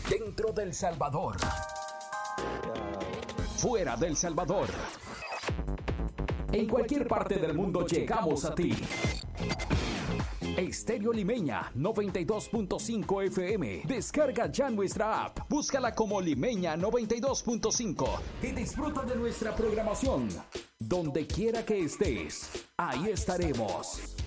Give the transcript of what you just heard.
Dentro del Salvador. Fuera del Salvador. En cualquier parte del mundo llegamos a ti. Estéreo Limeña 92.5 FM. Descarga ya nuestra app. Búscala como Limeña 92.5 y disfruta de nuestra programación. Donde quiera que estés, ahí estaremos.